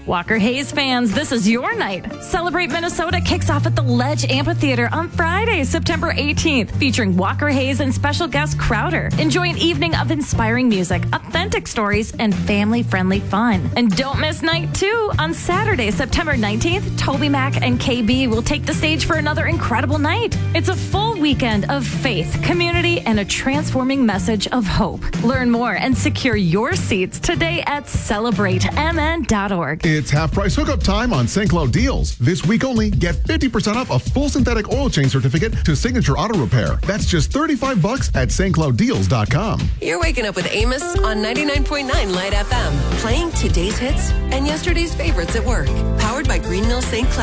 Walker Hayes fans, this is your night. Celebrate Minnesota kicks off at the Ledge Amphitheater on Friday, September 18th, featuring Walker Hayes and special guest Crowder. Enjoy an evening of inspiring music, authentic stories, and family-friendly fun. And don't miss night 2 on Saturday, September 19th. Toby Mac and KB will take the stage for another incredible night. It's a full weekend of faith, community, and a transforming message of hope. Learn more and secure your seats today at celebratemn.org. It's half-price hookup time on St. Cloud deals. This week only, get 50% off a full synthetic oil change certificate to Signature Auto Repair. That's just $35 at stclouddeals.com. You're waking up with Amos on 99.9 Light FM, playing today's hits and yesterday's favorites at work. Powered by Green Mill St. Cloud.